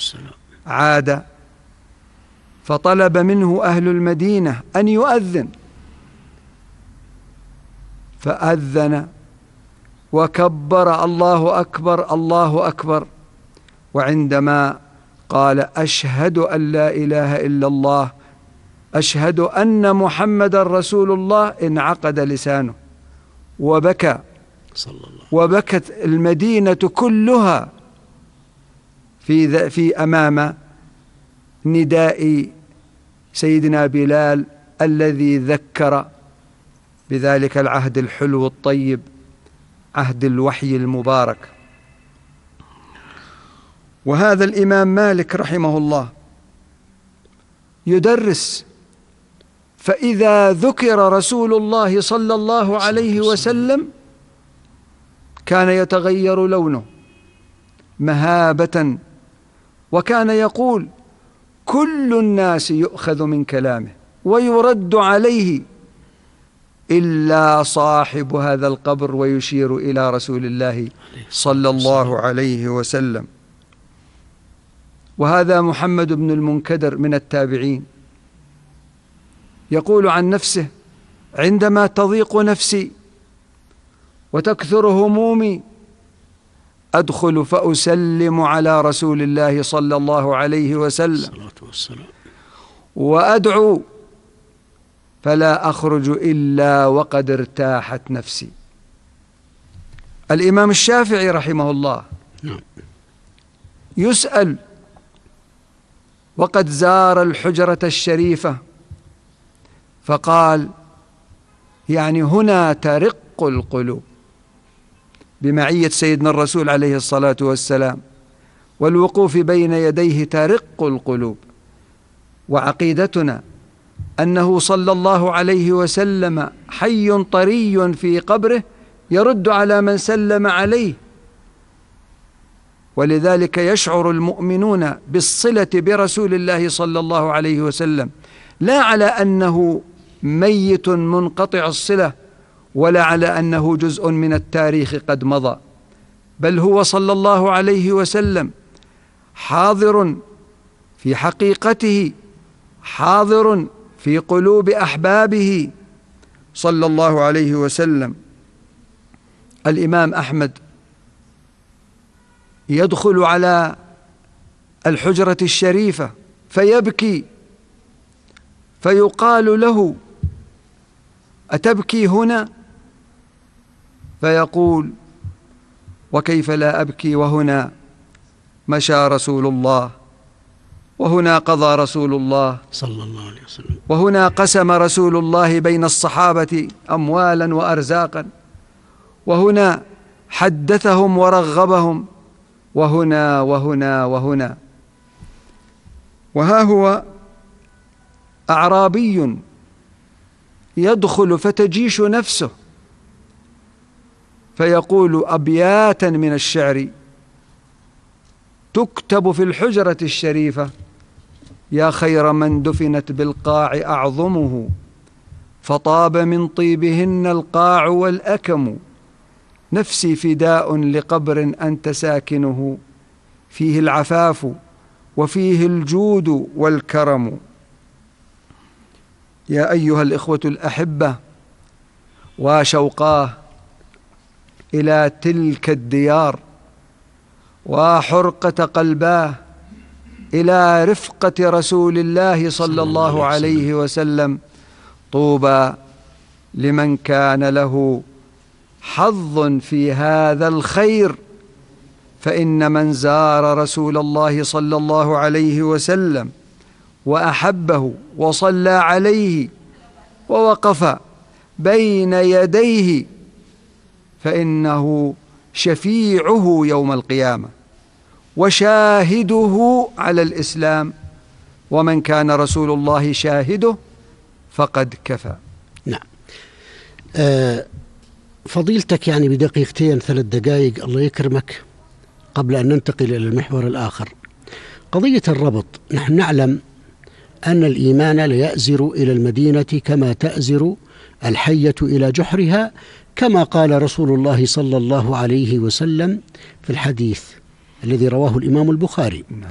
والسلام عاد فطلب منه أهل المدينة أن يؤذن، فأذن وكبر الله أكبر الله أكبر، وعندما قال أشهد أن لا إله إلا الله أشهد أن محمد رسول الله انعقد لسانه وبكى، وبكت المدينة كلها في أمام نداء سيدنا بلال الذي ذكر بذلك العهد الحلو الطيب، عهد الوحي المبارك. وهذا الإمام مالك رحمه الله يدرس، فإذا ذكر رسول الله صلى الله عليه وسلم كان يتغير لونه مهابة، وكان يقول كل الناس يؤخذ من كلامه ويرد عليه إلا صاحب هذا القبر، ويشير إلى رسول الله صلى الله عليه وسلم. وهذا محمد بن المنكدر من التابعين يقول عن نفسه: عندما تضيق نفسي وتكثر همومي أدخل فأسلم على رسول الله صلى الله عليه وسلم وأدعو فلا أخرج إلا وقد ارتاحت نفسي. الإمام الشافعي رحمه الله يسأل وقد زار الحجرة الشريفة فقال: يعني هنا ترق القلوب، بمعية سيدنا الرسول عليه الصلاة والسلام والوقوف بين يديه ترق القلوب. وعقيدتنا أنه صلى الله عليه وسلم حي طري في قبره يرد على من سلم عليه، ولذلك يشعر المؤمنون بالصلة برسول الله صلى الله عليه وسلم، لا على أنه ميت منقطع الصلة ولا على أنه جزء من التاريخ قد مضى، بل هو صلى الله عليه وسلم حاضر في حقيقته، حاضر في قلوب أحبابه صلى الله عليه وسلم. الإمام أحمد يدخل على الحجرة الشريفة فيبكي، فيقال له: أتبكي هنا؟ فيقول: وكيف لا أبكي وهنا مشى رسول الله، وهنا قضى رسول الله صلى الله عليه وسلم، وهنا قسم رسول الله بين الصحابة أموالا وأرزاقا، وهنا حدثهم ورغبهم، وهنا وهنا وهنا. وها هو أعرابي يدخل فتجيش نفسه فيقول أبياتا من الشعر تكتب في الحجرة الشريفة: يا خير من دفنت بالقاع أعظمه، فطاب من طيبهن القاع والأكم، نفسي فداء لقبر أنت ساكنه، فيه العفاف وفيه الجود والكرم. يا أيها الإخوة الأحبة، وشوقاه إلى تلك الديار، وحرقة قلباه إلى رفقة رسول الله صلى الله عليه وسلم. طوبى لمن كان له حظ في هذا الخير، فإن من زار رسول الله صلى الله عليه وسلم وأحبه وصلى عليه ووقف بين يديه فإنه شفيعه يوم القيامة وشاهده على الإسلام، ومن كان رسول الله شاهده فقد كفى. نعم. فضيلتك يعني بدقيقتين 3 دقائق الله يكرمك قبل أن ننتقل إلى المحور الآخر، قضية الربط. نحن نعلم أن الإيمان ليأزر إلى المدينة كما تأزر الحية إلى جحرها، كما قال رسول الله صلى الله عليه وسلم في الحديث الذي رواه الإمام البخاري: